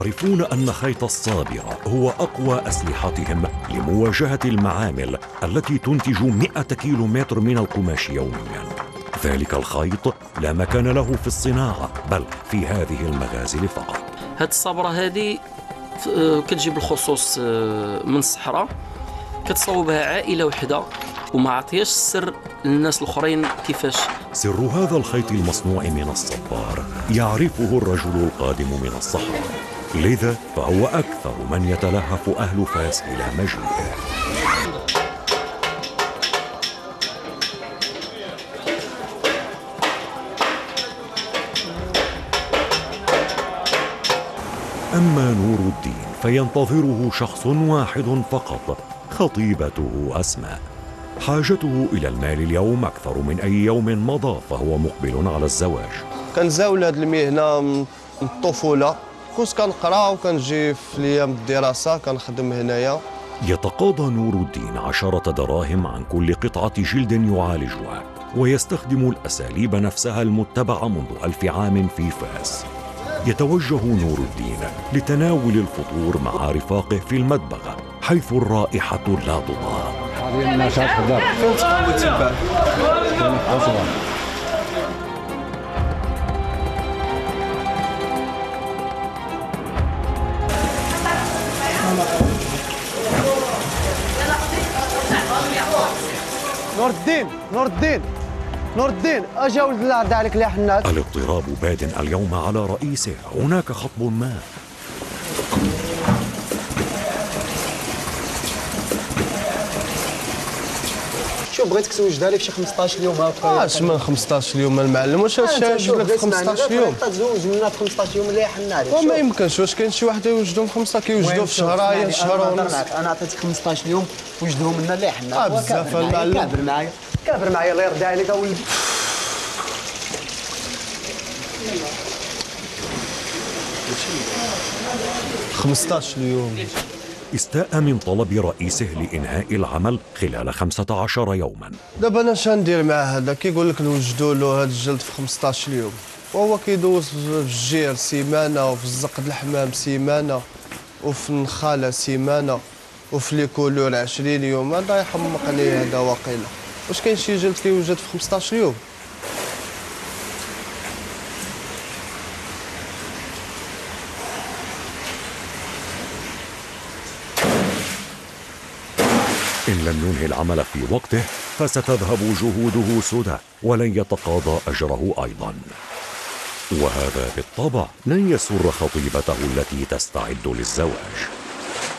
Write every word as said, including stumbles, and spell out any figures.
يعرفون أن خيط الصابرة هو أقوى أسلحتهم لمواجهة المعامل التي تنتج مئة كيلو متر من القماش يوميا. ذلك الخيط لا مكان له في الصناعة بل في هذه المغازل فقط. هذه الصابرة هذه كتجي بالخصوص من الصحراء، كتصوبها عائلة وحدة وما عطياش السر للناس الآخرين كيفاش. سر هذا الخيط المصنوع من الصبار يعرفه الرجل القادم من الصحراء، لذا فهو أكثر من يتلهف أهل فاس إلى مجيئه. أما نور الدين فينتظره شخص واحد فقط، خطيبته أسماء. حاجته إلى المال اليوم أكثر من أي يوم مضى، فهو مقبل على الزواج. كنزاول هذه المهنة من الطفولة، كنت كنقرا وكنجي في أيام الدراسة كنخدم هنايا. يتقاضى نور الدين عشرة دراهم عن كل قطعة جلد يعالجها، ويستخدم الأساليب نفسها المتبعة منذ ألف عام في فاس. يتوجه نور الدين لتناول الفطور مع رفاقه في المدبغة، حيث الرائحة لا تطاق. هذه النشاط خضر. فين تقوي تبع؟ نور الدين نور الدين نور الدين اجا ولد الله يرضى عليك يا حناك. الاضطراب باد اليوم على رئيسه، هناك خطب ما. شوف بغيتك توجدها لي في شي خمسطاش يوم هكا. اش من خمسطاش يوم المعلم؟ واش هادشي يوجد لك في خمسطاش يوم؟ تزوج منا في خمسطاش يوم اللي حنا عليه. وما يمكنش، واش كاين شي واحد يوجدهم في خمسة كيوجدوا في شهرين شهر ونص؟ انا عطيتك خمسطاش يوم وجدهم لنا اللي حنا. اه بزاف المعلم. كابر معايا كابر معايا الله يرضى عليك اولدي. خمسطاش يوم. استاء من طلب رئيسه لإنهاء العمل خلال خمسة عشر يوما. دابا انا شندير مع هذا؟ كيقول لك نوجدوا له هذا الجلد في خمسطاش يوم، وهو كيدوز في الجير سيمانه، وفي الزقد الحمام سيمانه، وفي النخاله سيمانه، وفي لي كولور عشرين يوم. هذا يحمقني هذا واقيلا. واش كاين شي جلد كيوجد في خمسطاش يوم؟ إن لم ينهي العمل في وقته فستذهب جهوده سدى، ولن يتقاضى أجره أيضا. وهذا بالطبع لن يسر خطيبته التي تستعد للزواج.